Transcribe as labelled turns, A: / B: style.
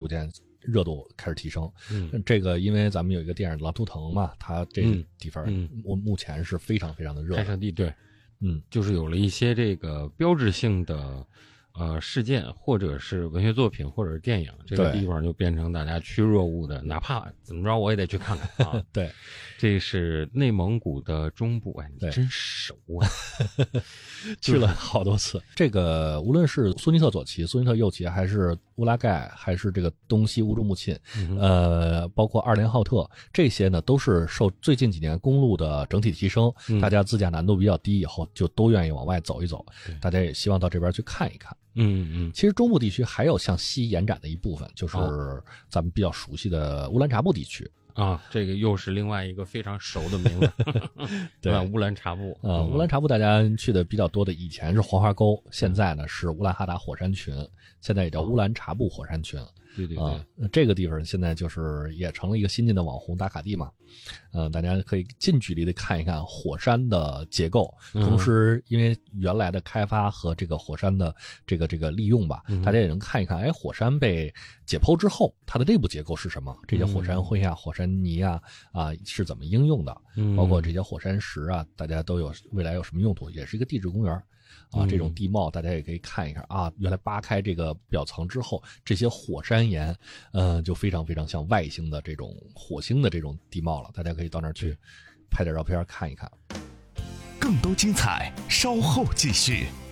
A: 渐热度开始提升。这个因为咱们有一个电影《狼图腾》嘛，它这个地方我目前是非常非常的热。
B: 开设地对，就是有了一些这个标志性的事件，或者是文学作品，或者是电影，这个地方就变成大家趋若鹜的，哪怕怎么着我也得去看看啊。
A: 对，
B: 这是内蒙古的中部，哎，你真熟啊。
A: 去了好多次。这个无论是苏尼特左旗、苏尼特右旗，还是乌拉盖，还是这个东西乌珠穆沁，包括二连浩特，这些呢都是受最近几年公路的整体提升，大家自驾难度比较低以后，就都愿意往外走一走。大家也希望到这边去看一看。其实中部地区还有向西延展的一部分，就是咱们比较熟悉的乌兰察布地区。
B: 这个又是另外一个非常熟的名字。对，乌兰察布
A: 乌兰察布大家去的比较多的，以前是黄花沟，现在呢是乌兰哈达火山群，现在也叫乌兰察布火山群。
B: 对
A: 这个地方现在就是也成了一个新晋的网红打卡地嘛。大家可以近距离的看一看火山的结构，同时因为原来的开发和这个火山的这个利用吧，大家也能看一看，火山被解剖之后它的内部结构是什么，这些火山灰啊、火山泥啊是怎么应用的，包括这些火山石啊，大家都有未来有什么用途，也是一个地质公园。这种地貌大家也可以看一看原来扒开这个表层之后，这些火山岩就非常非常像外星的这种火星的这种地貌了，大家可以到那儿去拍点照片看一看。
C: 更多精彩稍后继续。